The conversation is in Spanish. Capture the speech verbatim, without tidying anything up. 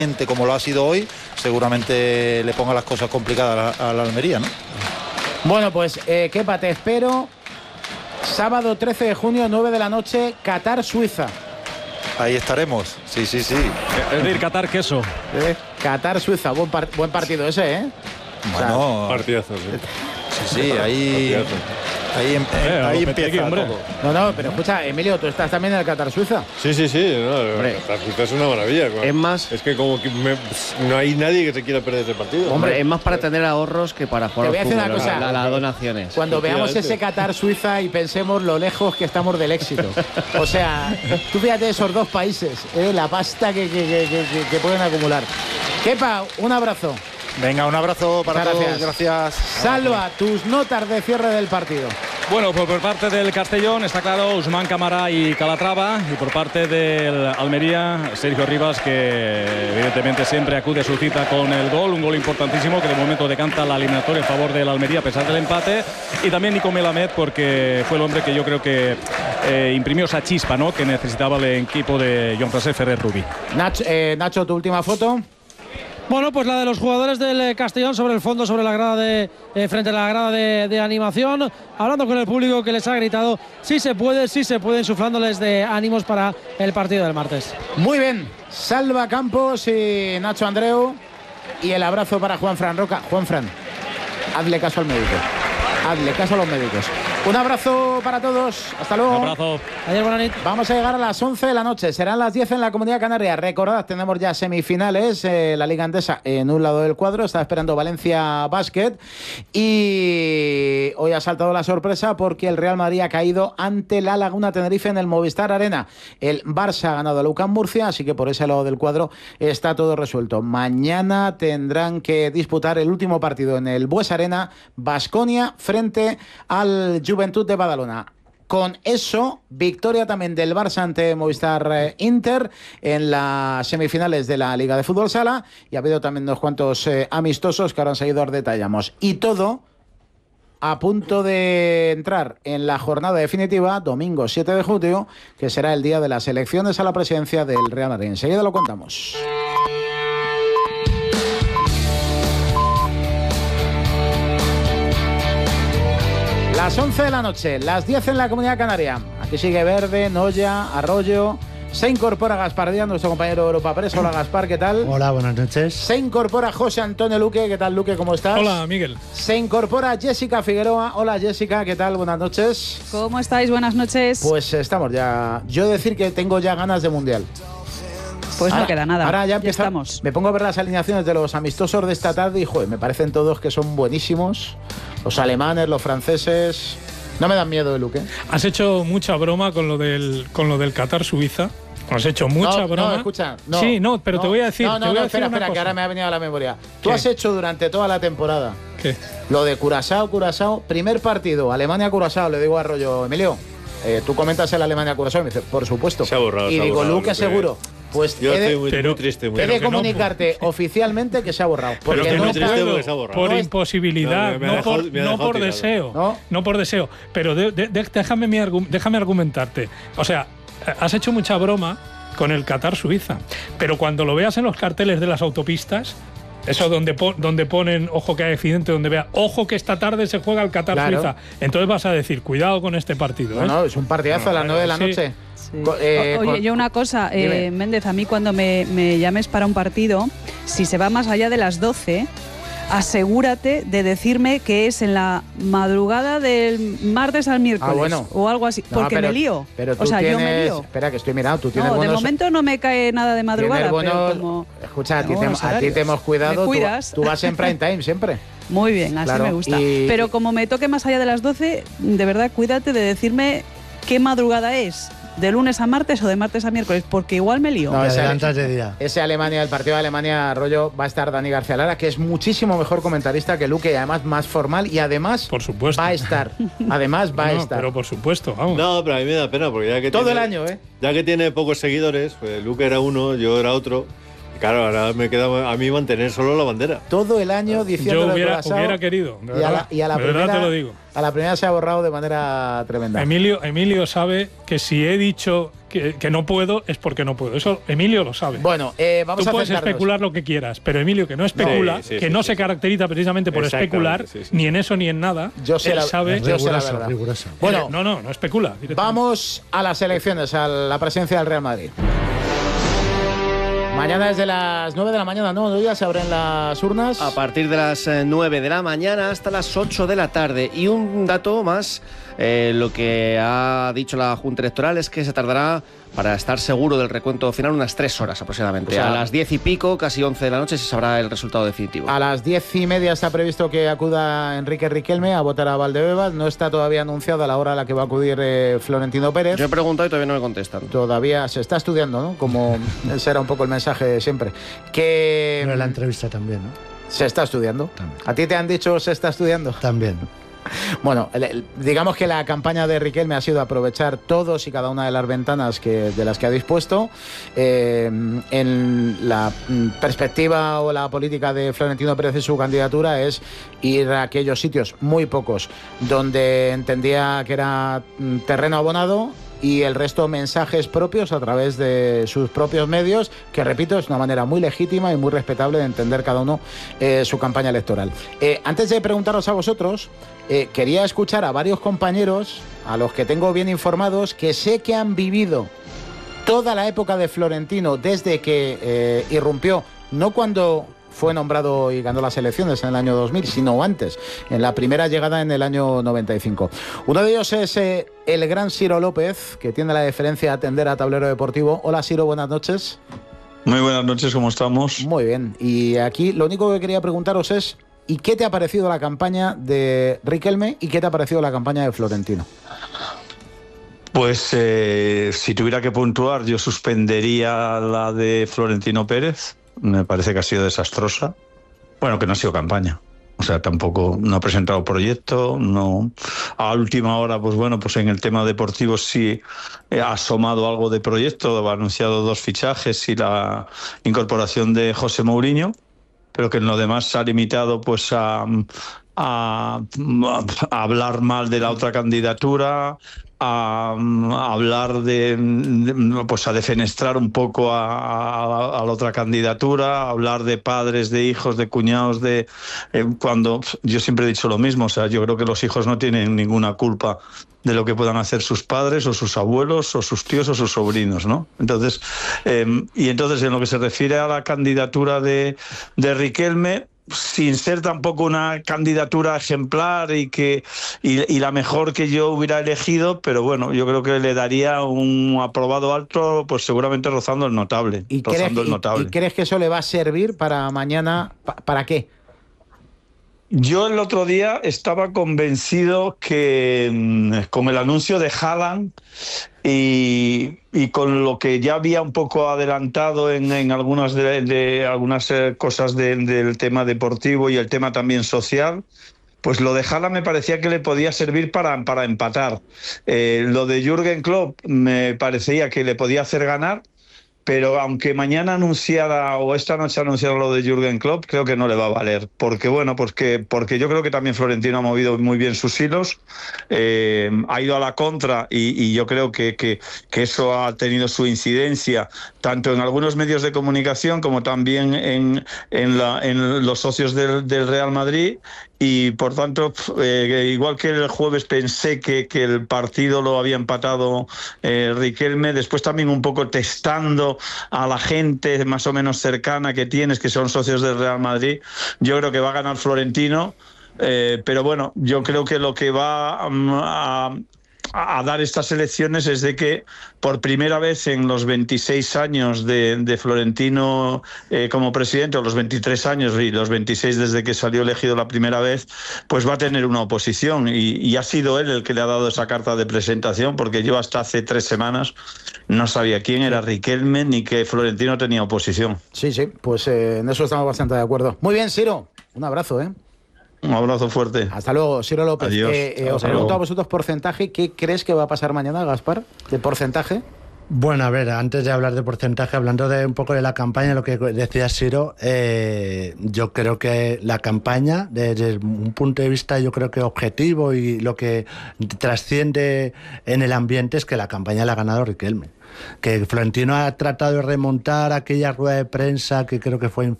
como lo ha sido hoy, seguramente le ponga las cosas complicadas a la, a la Almería, ¿no? Bueno, pues, eh, Kepa, te espero sábado trece de junio, nueve de la noche, Qatar-Suiza. Ahí estaremos, sí, sí, sí. Es decir, Qatar-queso. Eh, Qatar-Suiza, buen, par buen partido ese, ¿eh? Bueno, o sea, partidazo, sí. Sí, sí, ahí, ahí, em, eh, ahí empieza hombre. todo. No, no, pero escucha, Emilio, tú estás también en el Qatar-Suiza. Sí, sí, sí, no, el Qatar-Suiza es una maravilla. Es más, es que como que me, no hay nadie que se quiera perder ese partido. Hombre, es más para tener ahorros que para jugar. Te voy a decir una cosa, las la donaciones. Cuando veamos ese Qatar-Suiza y pensemos lo lejos que estamos del éxito. O sea, tú fíjate esos dos países, ¿eh? La pasta que, que, que, que, que pueden acumular. Kepa, un abrazo. Venga, un abrazo para Muchas todos. Gracias. Gracias. Salva, tus notas de cierre del partido. Bueno, pues por parte del Castellón está claro Usman Camara y Calatrava, y por parte del Almería Sergio Rivas, que evidentemente siempre acude a su cita con el gol, un gol importantísimo que de momento decanta la eliminatoria a favor del Almería a pesar del empate, y también Nico Melamed, porque fue el hombre que yo creo que eh, imprimió esa chispa, ¿no?, que necesitaba el equipo de Jean-François Ferrer-Rubí. Nacho, eh, Nacho, tu última foto. Bueno, pues la de los jugadores del Castellón sobre el fondo, sobre la grada de eh, frente a la grada de, de animación, hablando con el público que les ha gritado sí se puede, sí se puede, insuflándoles de ánimos para el partido del martes. Muy bien, Salva Campos y Nacho Andreu, y el abrazo para Juanfran Roca. Juanfran, hazle caso al médico, hazle caso a los médicos. Un abrazo para todos, hasta luego. Un abrazo. Ayer, buena nit. Vamos a llegar a las once de la noche, serán las diez en la Comunidad Canaria. Recordad, tenemos ya semifinales, eh, la Liga Endesa en un lado del cuadro, está esperando Valencia Basket, y hoy ha saltado la sorpresa porque el Real Madrid ha caído ante la Laguna Tenerife en el Movistar Arena. El Barça ha ganado a Leucam Murcia, así que por ese lado del cuadro está todo resuelto. Mañana tendrán que disputar el último partido en el Bues Arena, Baskonia frente al Juventud de Badalona. Con eso, victoria también del Barça ante Movistar eh, Inter en las semifinales de la Liga de Fútbol Sala, y ha habido también unos cuantos eh, amistosos que ahora enseguida os detallamos. Y todo a punto de entrar en la jornada definitiva, domingo siete de junio, que será el día de las elecciones a la presidencia del Real Madrid. Enseguida lo contamos. Las once de la noche, las diez en la Comunidad Canaria. Aquí sigue Verde, Noya, Arroyo. Se incorpora Gaspar Díaz, nuestro compañero de Europa Press. Hola Gaspar, ¿qué tal? Hola, buenas noches. Se incorpora José Antonio Luque. ¿Qué tal, Luque? ¿Cómo estás? Hola, Miguel. Se incorpora Jessica Figueroa. Hola, Jessica, ¿qué tal? Buenas noches. ¿Cómo estáis? Buenas noches. Pues estamos ya... Yo decir que tengo ya ganas de Mundial. Pues ahora, no queda nada. Ahora ya, ya estamos. Me pongo a ver las alineaciones de los amistosos de esta tarde y, joder, me parecen todos que son buenísimos. Los alemanes, los franceses... No me dan miedo, Luque. Has hecho mucha broma con lo del con lo del Qatar-Suiza. Has hecho mucha no, broma. No, escucha. No, sí, no, pero no, te voy a decir. No, no, te voy no, a espera, decir espera, una que ahora me ha venido a la memoria. Tú ¿Qué? has hecho durante toda la temporada ¿Qué? lo de Curazao, Curazao, primer partido, Alemania-Curazao. Le digo a Arroyo, Emilio, eh, tú comentas el Alemania-Curazao. Y me dice, por supuesto. Se ha borrado. Y se ha digo, borrado, Luque, seguro. Pues yo he de, estoy muy, pero, muy triste. Muy he de que no, comunicarte oficialmente que se ha borrado. Pero que no no triste puedo, porque se ha borrado. por No es- imposibilidad, No, me ha no, dejado- por, me ha no dejado por tirado. deseo. ¿No? No por deseo. Pero de- de- de- déjame, mi argu- déjame argumentarte. O sea, has hecho mucha broma con el Qatar-Suiza, pero cuando lo veas en los carteles de las autopistas, eso donde, po- donde ponen, ojo que hay accidente, donde vea, ojo que esta tarde se juega el Qatar-Suiza, Claro. entonces vas a decir, cuidado con este partido. No, ¿eh? no, es un partidazo a las nueve de la sí. noche. Sí. Co- eh, O- Oye, con- yo una cosa, eh, Dime. Méndez, a mí cuando me, me llames para un partido, si se va más allá de las doce, asegúrate de decirme que es en la madrugada del martes al miércoles Ah, bueno. o algo así, No, porque pero- me lío. Pero tú o sea, tienes, yo me lío. Espera, que estoy mirando. Tú tienes No, de buenos, momento no me cae nada de madrugada, tienes buenos- pero como... Escucha, a ti, tengo te, buenos a ti horarios. te hemos cuidado. ¿Me Tú, cuidas? tú vas en prime time siempre. Muy bien, así Claro, me gusta. y- Pero como me toque más allá de las doce, de verdad, cuídate de decirme qué madrugada es, de lunes a martes o de martes a miércoles, porque igual me lío. No, Te ese- adelantas de día. Ese Alemania, el partido de Alemania, rollo, va a estar Dani García Lara, que es muchísimo mejor comentarista que Luque y además más formal y además Por supuesto. va a estar. Además va No, a no, estar. pero por supuesto, vamos. No, pero a mí me da pena porque ya que Todo tiene, el año, ¿eh? Ya que tiene pocos seguidores, pues Luque era uno, yo era otro. Claro, ahora me queda a mí mantener solo la bandera. Todo el año diciendo Yo hubiera, hubiera querido, de verdad, y a la, y a la de primera, verdad te lo digo. A la primera se ha borrado de manera tremenda. Emilio, Emilio sabe que si he dicho que, que no puedo, es porque no puedo. Eso Emilio lo sabe. Bueno, eh, vamos Tú a puedes centrarnos. especular lo que quieras, pero Emilio, que no especula, Sí, sí, que sí, no sí, se sí. caracteriza precisamente por especular, sí, sí. ni en eso ni en nada, Yo sé él la- sabe. yo sé la Riguroso, verdad. riguroso. Bueno, no, no, no especula. directamente. vamos a las elecciones, a la presidencia del Real Madrid. Mañana desde las nueve de la mañana, ¿no? Ya se abren las urnas. A partir de las eh, nueve de la mañana hasta las ocho de la tarde. Y un dato más, eh, lo que ha dicho la Junta Electoral es que se tardará, para estar seguro del recuento final, unas tres horas aproximadamente. O sea, a las diez y pico, casi once de la noche, se sabrá el resultado definitivo. A las diez y media está previsto que acuda Enrique Riquelme a votar a Valdebebas. No está todavía anunciada la hora a la que va a acudir eh, Florentino Pérez. Yo he preguntado y todavía no me contestan. Todavía se está estudiando, ¿no? Como ese era un poco el mensaje de siempre. Que Pero en la entrevista también, ¿no? se está estudiando. También. ¿A ti te han dicho se está estudiando? También. Bueno, el- el- digamos que la campaña de Riquelme ha sido aprovechar todos y cada una de las ventanas que, de las que ha dispuesto. Eh, en la mm, perspectiva o la política de Florentino Pérez y su candidatura es ir a aquellos sitios, muy pocos, donde entendía que era mm, terreno abonado, y el resto mensajes propios a través de sus propios medios, que repito, es una manera muy legítima y muy respetable de entender cada uno eh, su campaña electoral. Eh, antes de preguntaros a vosotros, eh, quería escuchar a varios compañeros, a los que tengo bien informados, que sé que han vivido toda la época de Florentino desde que eh, irrumpió, no cuando fue nombrado y ganó las elecciones en el año dos mil, sino antes, en la primera llegada en el año noventa y cinco. Uno de ellos es eh, el gran Ciro López, que tiene la deferencia de atender a Tablero Deportivo. Hola Ciro, buenas noches. Muy buenas noches, ¿cómo estamos? Muy bien, y aquí lo único que quería preguntaros es, ¿y qué te ha parecido la campaña de Riquelme y qué te ha parecido la campaña de Florentino? Pues eh, si tuviera que puntuar, yo suspendería la de Florentino Pérez. Me parece que ha sido desastrosa. Bueno, que no ha sido campaña. O sea, tampoco no ha presentado proyecto, no. A última hora, pues bueno, pues en el tema deportivo sí ha asomado algo de proyecto, ha anunciado dos fichajes y la incorporación de José Mourinho, pero que en lo demás se ha limitado pues a, a, a hablar mal de la otra candidatura, a, a hablar de, de, pues a defenestrar un poco a, a, a la otra candidatura, a hablar de padres, de hijos, de cuñados, de eh, cuando yo siempre he dicho lo mismo, o sea, yo creo que los hijos no tienen ninguna culpa de lo que puedan hacer sus padres o sus abuelos o sus tíos o sus sobrinos, ¿no? Entonces, eh, y entonces en lo que se refiere a la candidatura de, de Riquelme, sin ser tampoco una candidatura ejemplar y que y, y la mejor que yo hubiera elegido, pero bueno, yo creo que le daría un aprobado alto, pues seguramente rozando el notable. ¿Y, rozando crees, el notable. y, y crees que eso le va a servir para mañana? Pa, ¿Para qué? Yo el otro día estaba convencido que con el anuncio de Haaland y, y con lo que ya había un poco adelantado en, en algunas de, de algunas cosas de, del tema deportivo y el tema también social, pues lo de Haaland me parecía que le podía servir para, para empatar. Eh, lo de Jürgen Klopp me parecía que le podía hacer ganar, pero aunque mañana anunciara o esta noche anunciara lo de Jürgen Klopp, creo que no le va a valer. Porque bueno, porque, porque yo creo que también Florentino ha movido muy bien sus hilos, eh, ha ido a la contra y, y yo creo que, que, que eso ha tenido su incidencia tanto en algunos medios de comunicación como también en, en, la, en los socios del, del Real Madrid. Y por tanto, eh, igual que el jueves pensé que, que el partido lo había empatado eh, Riquelme, después también un poco testando a la gente más o menos cercana que tienes, que son socios del Real Madrid, yo creo que va a ganar Florentino, eh, pero bueno, yo creo que lo que va a, a dar estas elecciones es de que por primera vez en los veintiséis años de, de Florentino eh, como presidente, o los veintitrés años y los veintiséis desde que salió elegido la primera vez, pues va a tener una oposición y, y ha sido él el que le ha dado esa carta de presentación, porque yo hasta hace tres semanas no sabía quién era Riquelme ni que Florentino tenía oposición. Sí, sí, pues eh, en eso estamos bastante de acuerdo. Muy bien, Ciro, un abrazo, ¿eh? Un abrazo fuerte. Hasta luego, Ciro López. Adiós. Eh, eh, os Hasta pregunto luego. a vosotros porcentaje. ¿Qué crees que va a pasar mañana, Gaspar? ¿De porcentaje? Bueno, a ver, antes de hablar de porcentaje, hablando de un poco de la campaña, lo que decía Siro, eh, yo creo que la campaña, desde un punto de vista yo creo que objetivo y lo que trasciende en el ambiente es que la campaña la ha ganado Riquelme. Que Florentino ha tratado de remontar aquella rueda de prensa que creo que fue en